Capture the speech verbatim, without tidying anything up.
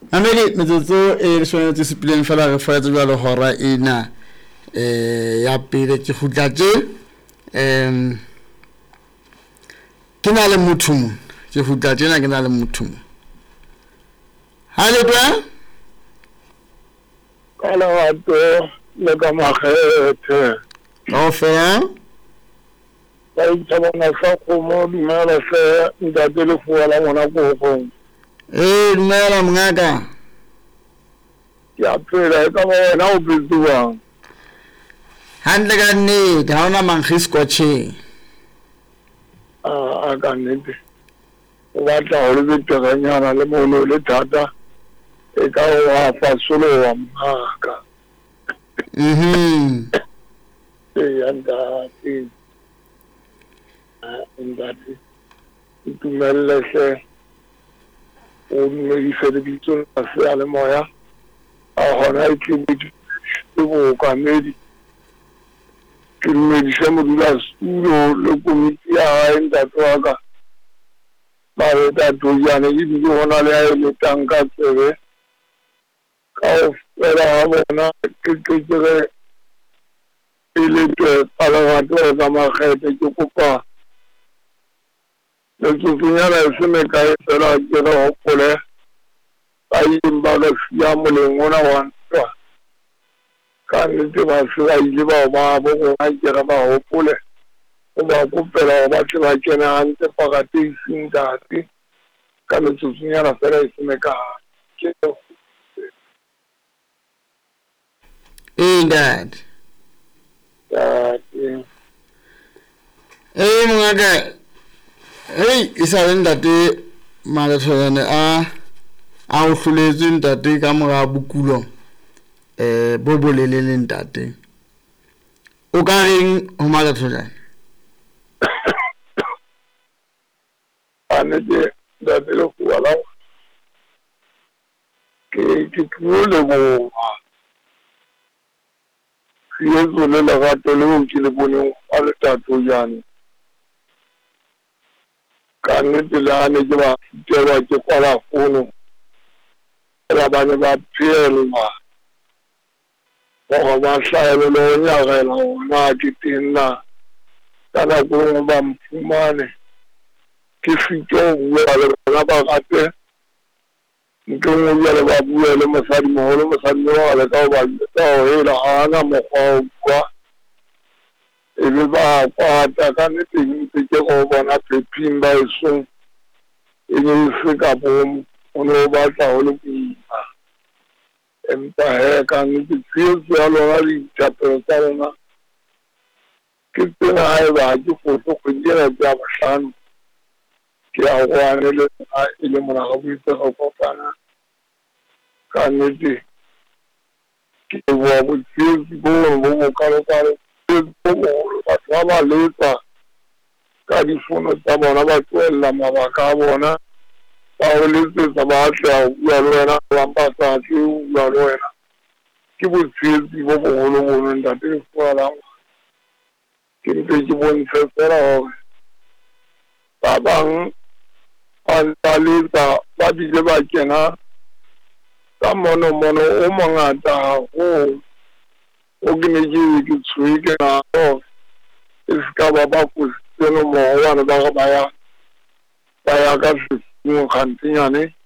Mamedi metsotso e re tshwanetse tse sepileng fela re faetse jwalo hora ena eh ya pele ke khutla tje em ke na le motho mo ke khutla tjena ke na le motho mo ha le twa kala wato le ka makgethe o fela ba ithabana sa khomo dumela se ntate le fuwa ngona go go eh dumela mngaka ya phela ka bona o bizuwa hantle ka nnete ha ona mankgisko tjhe a ka nnete o batla ho le beteganyana le mono le thata e ka wa fa solo wa maka mhm e yanda e ndati itumelle se o ne di fele bitso se ale moya a hona e tlibi e bo ka medi ke medi se mo dula studio le komiti ya enda toka ba re ta to yana di di hona le ya le tanka tsebe ka o fela ha bona ke ke ke ile ke ala ga to ka makgethe ke kopa le tsunya la se me ka fela ke re hopole ba imba le ya mo le ngona wa ntwa ka nnete ba se ba ile ba ba bo go a kera ba hopole o ba kopela ba tse ba kena ante pakate isindati ka le tsunya la fela se me ka ke eh dad ya eh eh mngaka hey isa le ntate malatshwane a a o hloletse ntate ka mora bukulo eh bo bolelele ntate o ka reng ho malatshwane anete da de lo wala ke ke le bo ye zone la ga to le mo ke le bone a le tato jane ka nnete le ane ke ba tsewa ke kwala fono ba ba ne ba phelwa go ba hlaelo le nya ga la ona ke tinna kana go ba mfumane ke fitlo bua le ba ba gate nke mo ya le ba bua le mosadi mo le mosadi mo le ka ba ka o hela ana mo kwa e le ba kwa ta ka ne teng ke go bona peping ba eso e ne se ka bo o no ba tla o le pina empa he ka ne ke tsio ya lo ga di tshapelo tsa rona ke tsena ha ba ke foto go dira tsa bahlano ke a go ane le a ile mona ga buitse go kopana ka nnete ke bua botshelo bo bo bo ka lo ka bo batho ba ba letsa ka difono tsa bona ba tsoella mabaka a bona ba o letsetsa ba tla o bua le wena ba mpatsa ke o bua le wena ke botshelo bo bogolo bono ntate fela ke ntse ke bontshe fela gore ba bang ba letsa ba bile ba kena ka mono mono o mongata haholo o ke ne ke tshoe ke na o e ska ba ba go tseno mo wana ba ba ya ba ya ka se mo khantinyane